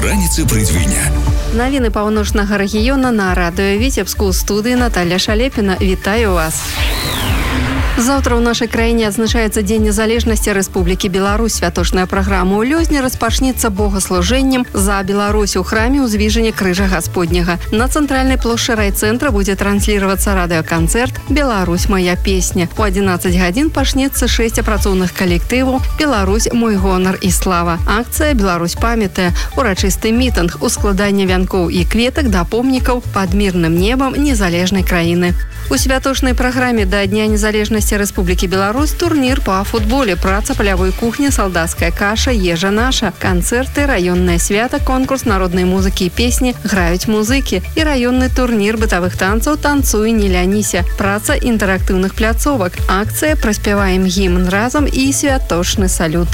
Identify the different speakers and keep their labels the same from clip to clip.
Speaker 1: Раніцы прыдзвіня.
Speaker 2: Навіны паўночнага рэгіёна на радыё Віцебску. У студыі Наталья Шалепіна. Вітаю вас. Завтра ў нашай краіне адзначаецца Дзень незалежнасці Рэспублікі Беларусь. Святочная праграма ў Лёзні распачнецца богаслужэннем за Беларусь у храме ўзвіжання крыжа Гасподняга. На цэнтральнай плошчы райцэнтра будзе трансліравацца радыёканцэрт «Беларусь, моя песня». У 11 гадзін пачнецца 6 працоўных калектываў «Беларусь, мой гонар і слава». Акцыя «Беларусь памятае», урачысты мітынг, ускладанне вянкоў і кветак да помнікаў пад мірным небам незалежнай краіны. У святочнай праграме да Дня незалежнасці Рэспублікі Беларусь турнір па футболе, праца палявой кухні, салдацкая каша, ежа наша, канцэрты, раённае свята, конкурс народнай музыкі і песні, граюць музыкі і раённы турнір бытавых танцаў «Танцуй, не ляніся», праца інтэрактыўных пляцовак, акцыя «Праспяваем гімн разам» і святочны салют.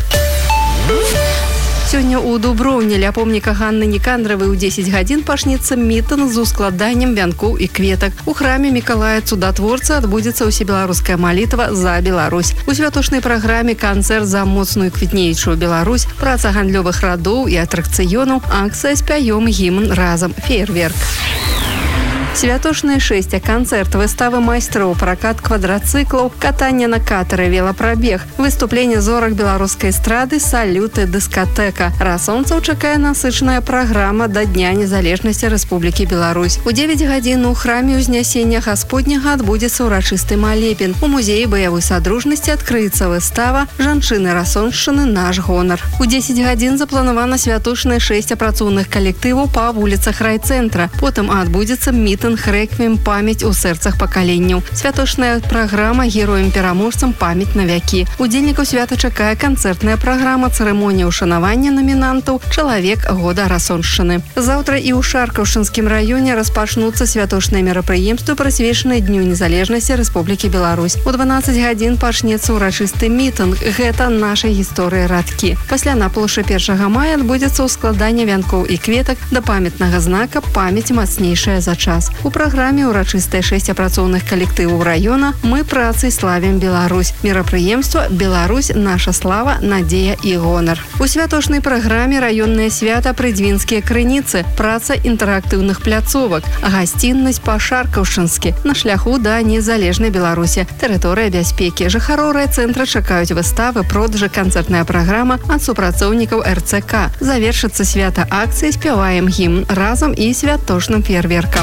Speaker 2: Сёння ў Дуброўні ля помніка Ганны Нікандравай у 10 гадзін пачнецца мітынг з ускладаннем вянкоў і кветак. У храме Мікалая Цудатворца адбудзецца ўсебеларуская малітва за Беларусь. У святочнай праграме канцэрт за моцную квітнеючую Беларусь, праца гандлёвых радоў і атракцыёнаў, акцыя «Спяём гімн разам», феерверк. Святочныя шэсця, канцэрт, выставы майстроў, пракат квадрацыклаў, катанне на катары, велапрабег, выступленне зорак беларускай эстрады, салюты, дыскатэка. Расонцаў чакае насычаная праграма да Дня незалежнасці Рэспублікі Беларусь. У 9 гадзін у храме ўзнясення Гасподняга адбудзецца ўрачысты малебен. У музеі баявой садружнасці адкрыецца выстава «Жанчыны Расоншчыны. Наш гонар». У 10 гадзін запланавана святочныя 6 працоўных калектываў па вуліцах райцэнтра. Потым адбудзецца мітынг «Рэквіем. Памяць у сэрцах пакаленняў». Святочная праграма «Героям-пераможцам. Памяць на вякі». Удзельнікаў свята чакае канцэртная праграма, цырымонія ўшанавання номінантаў «Чалавек года Расоншчыны». Заўтра і ў Шаркаўшчынскім раёне распачнуцца святочныя мерапрыемствы, прысвечаныя Дню незалежнасці Рэспублікі Беларусь. У 12 гадзін пачнецца ўрачысты мітынг «Гэта нашай гісторыі радкі». Пасля на плошчы 1 мая адбудзецца ўскладанне вянкоў і кветак да памятнага знака «Памяць мацнейшая за час». У праграме ўрачыстыя 6 працоўных калектываў раёна «Мы працай славім Беларусь». Мерапрыемства «Беларусь, наша слава, надзея і гонар». У святочнай праграме раённае свята «Прыдзвінскія крыніцы», праца інтэрактыўных пляцовак, гасціннасць па-шаркаўшчынскі, на шляху да незалежнай Беларусі, тэрыторыя бяспекі. Жыхароў райцэнтра чакаюць выставы, продажы, канцэртная праграма ад супрацоўнікаў РЦК. Завершыцца свята акцыі «Спяваем гімн разам» і святочным феерверкам.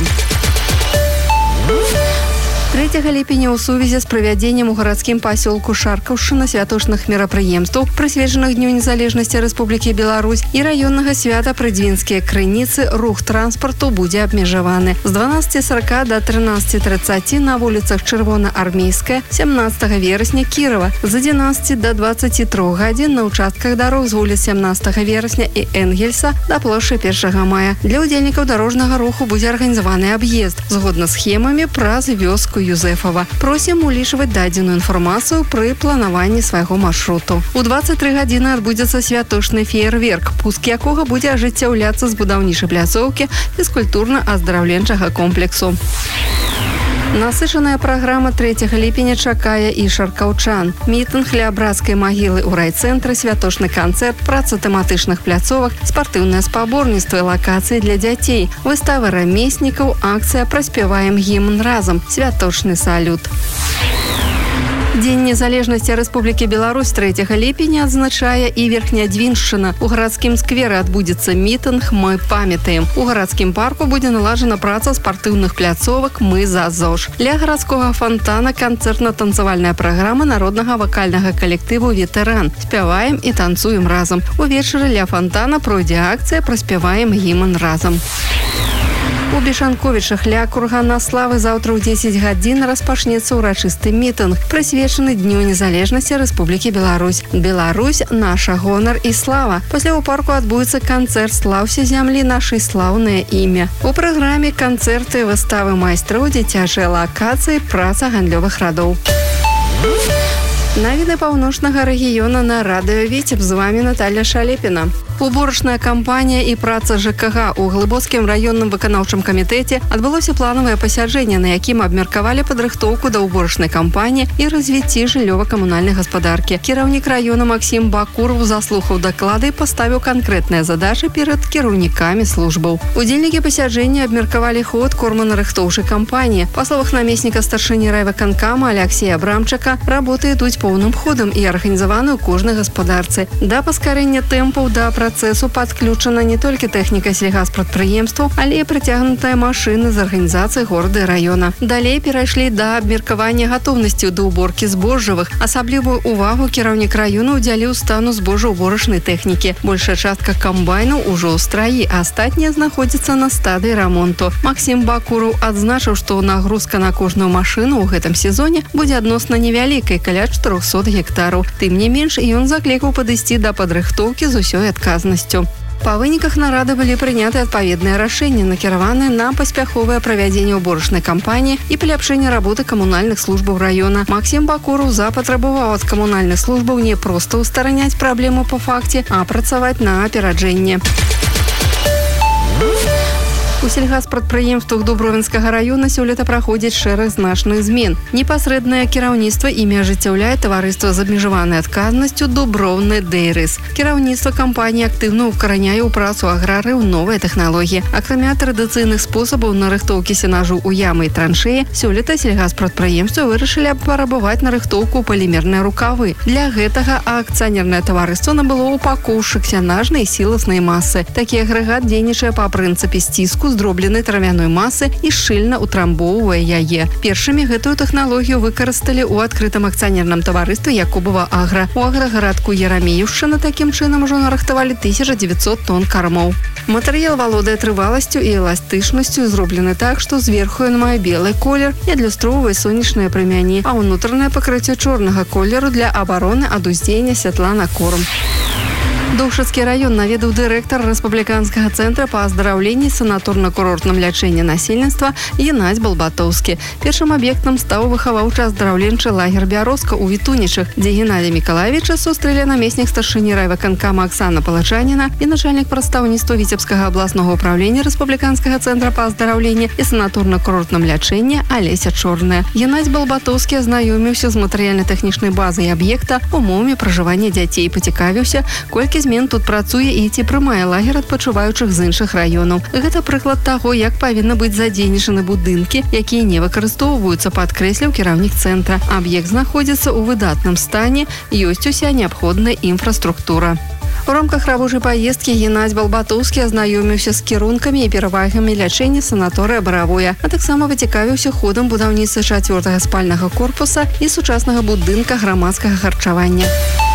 Speaker 2: 3 ліпеня ў сувязі з правядзеннем у гарадскім пасёлку Шаркаўшчына святочных мерапрыемстваў, прысвечаных Дню незалежнасці Рэспублікі Беларусь і раённага свята «Прыдзвінскія крыніцы», рух транспарту будзе абмежаваны. З 12:40 до 13:30 на вуліцах Чырвонаармейская, 17 верасня Кірова, з 11 до 23 гадзін на ўчастках дарог з вуліц 17 верасня і Энгельса да плошчы 1 мая. Для ўдзельнікаў дарожнага руху будзе арганізаваны аб'езд згодна з схемамі праз вёску Юзефова. Просім улічваць дадзеную інфармацыю пры планаванні свайго маршруту. У 23 гадзіны адбудзецца святочны феерверк, пуск якога будзе ажыццяўляцца з будаўнічай пляцоўкі фізкультурна-аздараўленчага комплексу. Насычаная праграма 3 ліпеня чакае і шаркаўчан. Мітынг ля брацкай магілы ў райцэнтры, святочны канцэрт, праца тэматычных пляцовак, спартыўнае спаборніцтва і лакацыі для дзяцей, выставы рамеснікаў, акцыя «Праспяваем гімн разам», святочны салют. Дзень незалежнасці Рэспублікі Беларусь 3 ліпеня адзначае і Верхнядзвіншчына. У гарадскім скверы адбудзецца мітынг «Мы памятаем». У гарадскім парку будзе наладжана праца спартыўных пляцовак «Мы за ЗОЖ». Ля гарадскога фонтана канцэртна-танцавальная праграма народнага вакальнага калектыву «Ветэран». Спяваем і танцуем разам. Увечары ля фонтана пройдзе акцыя «Праспяваем гімн разам». У Бешанковічах ля кургана славы заўтра ў 10 гадзін распачнецца ўрачысты мітынг, прысвечаны Дню незалежнасці Рэспублікі Беларусь. «Беларусь, наша гонар і слава». Пасля ў парку адбудзецца канцэрт «Слаўся зямлі нашай слаўнае імя». У праграме канцэрты, выставы майстроў, дзіцячыя лакацыі, праца гандлёвых радоў. Навіны паўночнага рэгіёна на радыё Віцеб. З вами Наталья Шалепіна. Уборачная кампанія і праца ЖКХ у Глыбоцкім раённым выканаўчым камітэце адбылося планавае пасяджэнне, на якім абмеркавалі падрыхтоўку да уборачнай кампаніі і развіцці жыллёва-камунальнай гаспадаркі. Кіраўнік раёна Максім Бакуров заслухаў даклады і паставіў канкрэтныя задачы перад кіраўнікамі службаў. Удзельнікі пасяджэння абмеркавалі ход корманарыхтоўчай кампаніі. Па словах намесніка старшыні райвыканкама Алексея Абрамчака, работы ідуць поўным ходам і арганізаваны ў кожнай гаспадарцы. Да паскарэння тэмпаў да працэсу падключана не толькі тэхніка сельгаспрадпрыемстваў, але і прыцягнутыя машыны з арганізацыі горада і раёна. Далей перайшлі да абмеркавання гатоўнасці да ўборкі збожжавых. Асаблівую увагу кіраўнік раёна ўдзяліў стану збожжаўборачнай тэхнікі. Большая частка камбайнаў ужо ў страі, а астатнія знаходзяцца на стадыі рамонту. Максім Бакуров адзначыў, што нагрузка на кожную машыну ў гэтым сезоне будзе адносна невялікай, каля 400 гектараў. Тым не менш, ён заклікаў падысці да падрыхтоўкі з усёй адказнасцю. Па выніках нарады былі прыняты адпаведныя рашэнні, накіраваныя на паспяховае правядзенне ўборачнай кампаніі і паляпшэнне работы камунальных службаў раёна. Максім Бакуров запатрабаваў ад камунальных службаў не проста ўстараняць праблему па факце, а працаваць на апераджэнне. У сельгаспрадпрыемствах Дубровінскага раёна сёлета праходзіць шэраг значных змен. Непасрэднае кіраўніцтва імі ажыццяўляе таварыства з абмежаванай адказнасцю Дубровны Дейрыс. Кіраўніцтва кампаніі актыўна ўкараняе ў працу аграрыяў новыя тэхналогіі. Акрамя традыцыйных спосабаў нарыхтоўкі сенажу ў ямы і траншеі, сёлета сельгаспрадпрыемствы вырашылі абпарабаваць нарыхтоўку палімерныя рукавы. Для гэтага акцыянернае таварыства набыло упакоўшчык сенажнай і сіласнай масы. Такі агрэгат дзейнічае па прынцыпе сціску здробленай травяной масы і шчыльна ўтрамбоўвае яе. Першымі гэтую тэхналогію выкарысталі ў адкрытым акцыянерным таварыстве Якубава Агра. У аграгарадку Ярамеевшчына такім чынам ужо нарыхтавалі 1900 тонн кармоў. Матэрыял валодае трываласцю і эластычнасцю, зроблены так, што зверху ён мае белы колер і адлюстроўвае сонечныя прамяні, а ўнутранае пакрыццё чорнага колеру для абароны ад уздзеяння святла на корм. Душацкі раён наведаў дырэктар рэспубліканскага цэнтра па аздараўленні санаторна-курортным лячэнні насельніцтва Геннадзь Балбатоўскі. Першым аб'ектам стаў выхаваўчы аздараўленчы лагер Бярозка ў Вітунічах, дзе Геннадзя Мікалавіча сустрэлі намеснік старшыні райвыканкама Аксана Палачаніна і начальнік прадстаўніцтва Віцебскага абласнога ўправлення рэспубліканскага цэнтра па аздараўленні і санаторна-курортным лячэнні Алеся Чорная. Геннадзь Балбатоўскі азнаёміўся з матэрыяльна-тэхнічнай базай аб'екта, умовамі пражывання дзяцей, пацікавіўся, колькі змен тут працуе і ці прымае лагер адпачываючых з іншых раёнаў. Гэта прыклад таго, як павінны быць задзейнічаны будынкі, якія не выкарыстоўваюцца, падкрэсліў кіраўнік цэнтра. Аб'ект знаходзіцца ў выдатным стане, ёсць уся неабходная інфраструктура. У рамках рабочай паездкі Геннадзь Балбатоўскі азнаёміўся з кірункамі і перавагамі лячэння санаторыя Баравоя, а таксама выцікавіўся ходам будаўніцтва 4-го спальнага корпуса і сучаснага будынка грамадскага харчавання.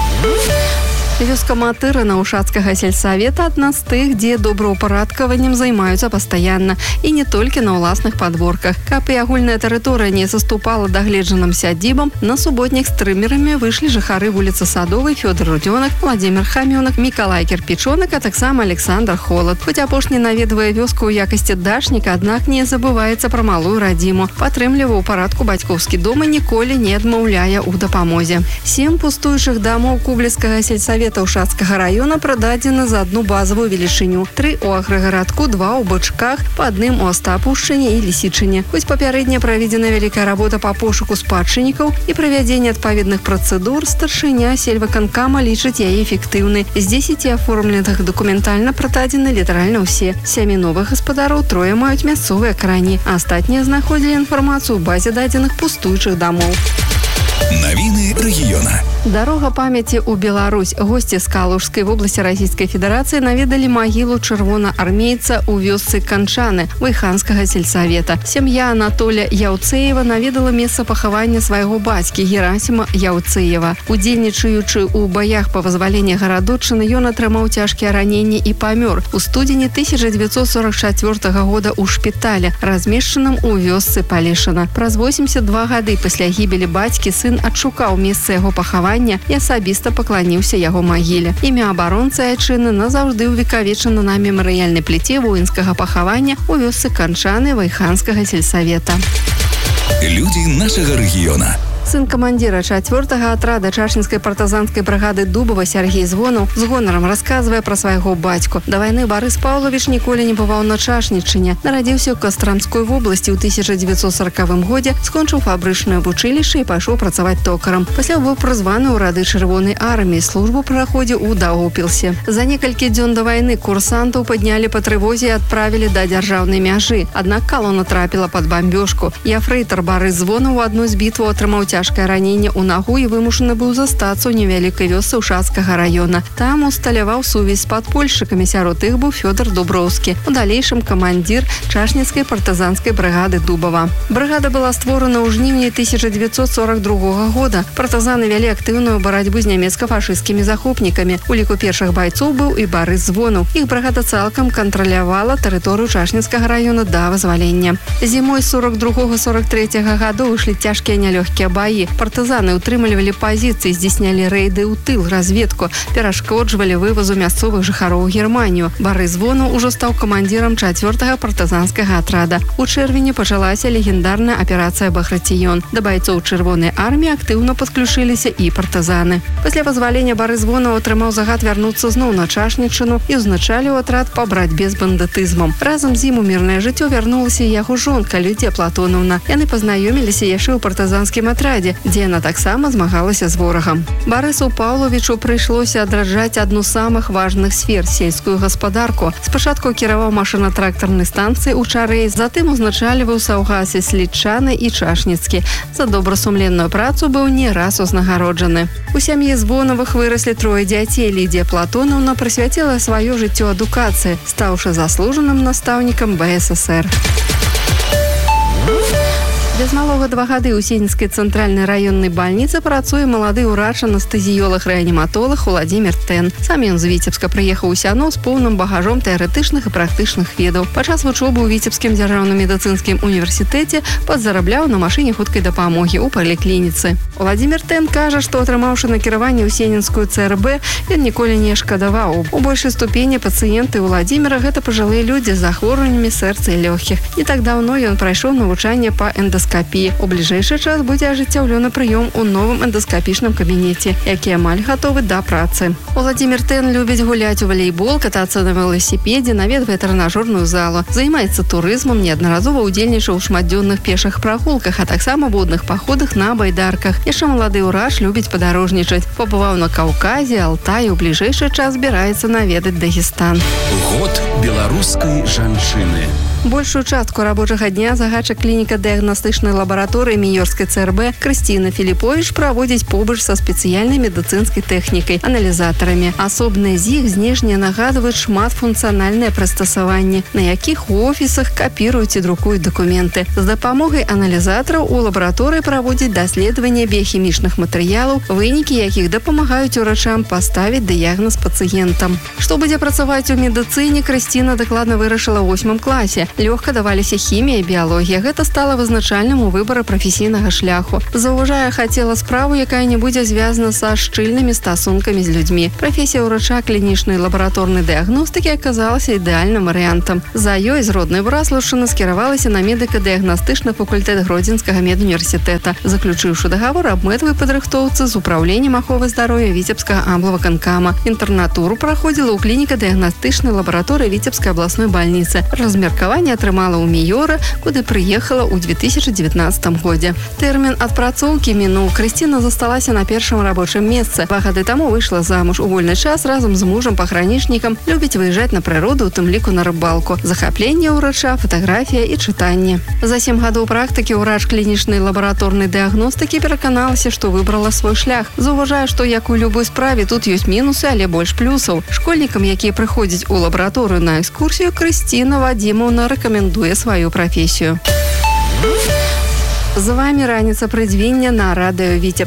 Speaker 2: Вёска Матырына Ушацкага сельсавета адна з тых, дзе добраўпарадкаваннем займаюцца пастаянна і не толькі на ўласных падворках. Каб і агульная тэрыторыя не саступала дагледжаным сядзібам, на суботнік з трымерамі выйшлі жыхары вуліцы Садовай, Фёдор Рудзёнак, Владзімир Хамёнак, Мікалай Кірпічонак, а таксама Александр Холад. Хоць апошні наведвае вёску ў якасці дачніка, аднак не забываецца пра малую радзіму. Падтрымліваў у парадку бацькоўскі дом і ніколі не адмаўляе ў дапамозе. 7 пустуючых дамоў Кубліцкага сельсавета Ушацкага раёна прададзены за адну базавую велічыню. 3 у аграгарадку, 2 у Бачках, па адным у Астапушчыне і Лісічыне. Хоць папярэдне праведзена вялікая работа па пошуку спадчыннікаў і правядзенне адпаведных працэдур, старшыня сельвыканкама лічыць яе эфектыўнай. З 10 аформленых дакументальна прададзены літаральна ўсе. 7 новых гаспадароў, 3 маюць мясцовыя карані, а астатнія знаходзілі інфармацыю ў базе дадзеных пустуючых дамоў.
Speaker 1: Навіны рэгіёна.
Speaker 2: Дарога памяці ў Беларусь. Госці з Калужскай вобласці Расійскай Федэрацыі наведалі магілу чырвонаармейца ў вёсцы Канчаны Вайханскага сельсавета. Сям'я Анатоля Яўцэева наведала месца пахавання свайго бацькі Герасіма Яўцэева. Удзельнічаючы ў баях па вызваленні гарадоччыны, ён атрымаў цяжкія раненні і памёр у студзені 1944 года ў шпітале, размешчаным у вёсцы Палешына. Праз 82 гады пасля гібелі бацькі сын адшукаў месца яго пахавання і асабіста пакланіўся яго магіле. Імя абаронцы айчыны назаўжды ўвекавечана на мемарыяльнай пліце воінскага пахавання ў вёсцы Канчаны Вайханскага сельсавета.
Speaker 1: Людзі нашага рэгіёна.
Speaker 2: Сын камандира 4-го отрада Чашнинской партизанской бригады Дубова Сергей Звонов з гонарам расказвае пра свайго бацьку. Да вайны Барыс Паўловіч ніколі не бываў на Чашнічыне. Нарадзіўся ў Кастрамской вобласці ў 1940 годзе, скончыў фабрычнае вучылішча і пайшоў працаваць токарам. Пасля быў прызваны ў рады Чырвонай арміі, службу праходзіў у Даўгаўпілсе. За некалькі дзён да вайны курсантаў паднялі па трывозе і адправілі да дзяржаўнай мяжы. Аднак калона трапіла пад бамбёжку. Яфрэйтар Барыс Звонов у адной з бітваў атрымаў цяжкае раненне ў нагу і вымушаны быў застацца ў невялікай вёсцы Ушацкага раёна. Там усталяваў сувязь з падпольшчыкамі, сярод іх быў Фёдор Дуброўскі, у далейшым камандзір Чашніцкай партызанскай брыгады Дубова. Брыгада была створана ў жніўні 1942 года. Партызаны вялі актыўную барацьбу з нямецка-фашысцкімі захопнікамі. У ліку першых байцоў быў і Барыс Звонов. Іх брыгада цалкам кантралявала тэрыторыю Чашніцкага раёна да вызвалення. Зімой 42-43 гадоў ішлі цяжкія нялёгкія баі. Партызаны утрымлівалі пазіцыі, здзейснялі рэйды ў тыл, разведку, перашкоджвалі вывазу мясцовых жыхароў у Германію. Барыс Звонов ужо стаў камандзірам 4-го партызанскага атрада. У чэрвені пачалася легендарная аперацыя «Багратіён». Да байцоў Чырвонай арміі актыўна падключыліся і партызаны. Пасля вызвалення Барыс Звонов атрымаў загад вярнуцца зноў на Чашнічыну і ўзначаліў атрад па барацьбе з бандытызмам. Разам з ім у мірнае жыццё вярнулася і яго жонка Лідія Платонаўна. Яны пазнаёміліся яшчэ ў партызанскім атрадзе, дзе яна таксама змагалася з ворагам. Барысу Паўловічу прыйшлося адраджаць адну з самых важных сфер – сельскую гаспадарку. Спачатку кіраваў машына-трактарнай станцыі ў Чарэй, затым узначальваў саўгасы Слічаны і Чашніцкі. За добрасумленную працу быў не раз узнагароджаны. У сям'і Звоновых выраслі 3 дзяцей. Лідія Платонаўна прысвяціла сваё жыццё адукацыі, стаўшы заслужаным настаўнікам БССР. Без малога 2 гады ў Сенінскай цэнтральнай раённай бальніцы працуе малады ўрач-анестэзіёлаг-рэаніматолаг Уладзімір Тэн. Сам ён з Віцебска прыехаў у Сяно з поўным багажом тэарэтычных і практычных ведаў. Падчас вучобы ў Віцебскім дзяржаўным медыцынскім універсітэце падзарабляў на машыне хуткай дапамогі ў паліклініцы. Уладзімір Тэн кажа, што атрымаўшы накіраванне ў Сенінскую ЦРБ, ён ніколі не шкадаваў. У большай ступені пацыенты Уладзіміра гэта пажылыя людзі з захворваннямі сэрца і лёгкіх. Не так даўно ён прайшоў навучанне па эндоскапіі. У бліжэйшы час будзе ажыццяўлёны прыём у новым эндоскапічным кабінеце, які амаль гатовы да працы. Уладзімір Тэн любіць гуляць у валейбол, катацца на веласіпедзе, наведвае трэнажорную залу, займаецца турызмам, неаднаразова ўдзельнічаў у шматдзённых пешых прагулках, а таксама водных паходах на байдарках. Яшчэ малады ўрач любіць падарожнічаць. Пабываў на Каўказе, Алтаі, у бліжэйшы час збіраецца наведаць Дагестан.
Speaker 1: Год беларускай жанчыны.
Speaker 2: Большую частку рабочага дня загадчык клініка-дыягнастычнай лабараторыі Міёрскай ЦРБ Крысціна Філіповіч праводзіць побач са спецыяльнай медыцынскай тэхнікай, аналізатарамі. Асобныя з іх знешне нагадваюць шматфункцыянальныя прыстасаванні, на якіх у офісах капіруюць і друкуюць дакументы. З дапамогай аналізатараў у лабараторыі праводзяць даследаванне біяхімічных матэрыялаў, вынікі якіх дапамагаюць урачам паставіць дыягназ пацыентам. Што будзе працаваць у медыцыне, Крысціна дакладна вырашыла ў 8 класе. Лёгка даваліся хімія і біялогія. Гэта стала вызначальным у выбары прафесійнага шляху. Заўважае, хацела справу, якая не будзе звязана са шчыльнымі стасункамі з людзьмі. Прафесія ўрача клінічнай лабараторнай дыягностыкі аказалася ідэальным варыянтам. За ёй з роднай Браслаўшчыны скіравалася на медыка-дыягнастычны факультэт Гродзенскага медуніверсітэта, заключыўшы дагавор аб мэтавай падрыхтоўцы з управленнем аховы здароўя Віцебскага амблвыканкама. Інтэрнатуру праходзіла ў клініка-дыягнастычнай лабараторыі Віцебскай абласной бальніцы. Размеркаванне атрымала ў Міёры, куды прыехала ў 2019 годзе. Тэрмін адпрацоўкі мінуў. Крысціна засталася на першым рабочым месцы. 2 гады таму выйшла замуж. У вольны час разам з мужам-пагранічнікам любіць выязджаць на прыроду, у тым ліку на рыбалку. Захапленне ўрача, фатаграфія і чытанне. За 7 гадоў практыкі ўрач клінічнай лабараторнай дыягностыкі пераканалася, што выбрала свой шлях. Заўважае, што як у любой справе тут ёсць мінусы, але больш плюсаў. Школьнікам, якія прыходзяць у лабараторыю на экскурсію, Крысціна Вадзімаўна рэкамендуе сваю прафесію. З вамі раніца прыдзвення на радыё Віцебск.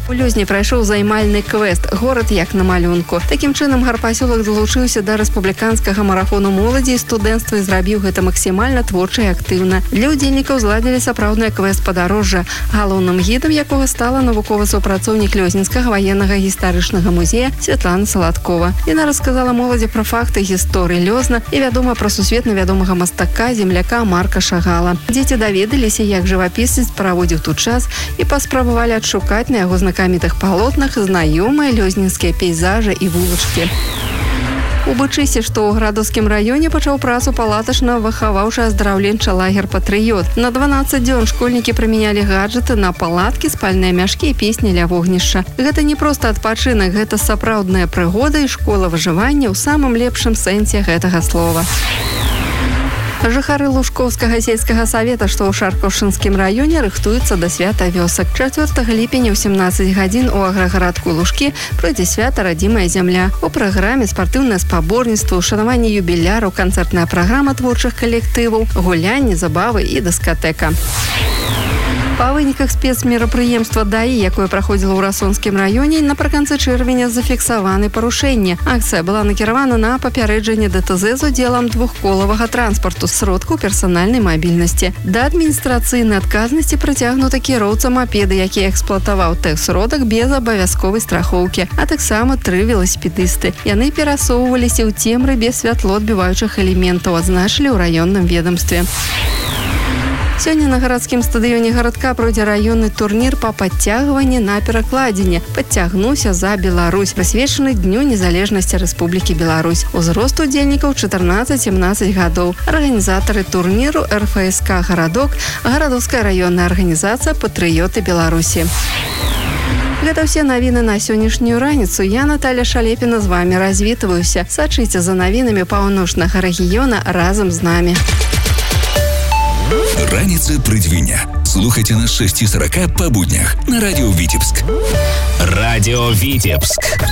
Speaker 2: У Лёзні прайшоў займальны квест «Горад як на малюнку». Такім чынам гарпасёлак далучыўся да рэспубліканскага марафону моладзі і студэнцтва і зрабіў гэта максімальна творча і актыўна. Для удзельнікаў зладзілі сапраўднае квест-падарожжа, галоўным гідам якога стала навуковы супрацоўнік Лёзнінскага ваеннага гістарычнага музея Святлана Саладкова. Яна расказала моладзі пра факты гісторыі Лёзна і вядома пра сусветна вядомага мастака, земляка Марка Шагала. Дзеці даведаліся, як жывапісец праводзіў тут час і паспрабавалі адшукаць на яго знакамітых палотнах знаёмыя лёзнінскія пейзажы і вулачкі. У Бычысе, што ў Градаўскім раёне, пачаў працу палатачна-выхаваўчы аздараўленчы лагер «Патрыёт». На 12 дзён школьнікі прымянялі гаджеты на палаткі, спальныя мяшкі і песні ля вогнішча. Гэта не проста адпачынак, гэта сапраўдная прыгода і школа выжывання ў самым лепшым сэнсе гэтага слова. Жыхары Лужкоўскага сельскага савета, што ў Шаркаўшынскім раёне, рыхтуюцца да свята вёсак. 4 ліпеня ў 17 гадзін у аграгарадку Лужкі пройдзе свята «Радзімая зямля». У праграме спартыўнае спаборніцтва, ушанаванне юбіляраў, канцэртная праграма творчых калектываў, гулянні, забавы і дыскатэка. Па выніках спецмерапрыемства ДАІ, якое праходзіла ў Расонскім раёне, напрыканцы чэрвеня зафіксаваны парушэнні. Акцыя была накіравана на папярэджанне ДТЗ з удзелам двухколавага транспарту, сродкаў персанальнай мабільнасці. Да адміністрацыйнай адказнасці прыцягнута кіроўца мапеда, які эксплуатаваў тэхсродак без абавязковай страхоўкі, а таксама 3 веласіпедысты. Яны перасоўваліся ў цемры без святлоадбіваючых элементаў, адзначылі ў раённым ведамстве. Сёння на гарадскім стадыёне гарадка пройдзе раённы турнір па падцягванні на перакладзіне «Падцягнуся за Беларусь», прысвечаны Дню незалежнасці Рэспублікі Беларусь. Узрост удзельнікаў 14-17 гадоў. Арганізатары турніру РФСК «Гарадок», гарадоўская раённая арганізацыя «Патрыёты Беларусі». Гэта ўсе навіны на сённяшнюю раніцу. Я, Наталья Шалепіна, з вамі развітваюся. Сачыце за навінамі паўночнага рэгіёна разам з намі.
Speaker 1: Раніцы прыдзвіня. Слухайте на 6:40 по буднях на радио Витебск.
Speaker 3: Радио Витебск.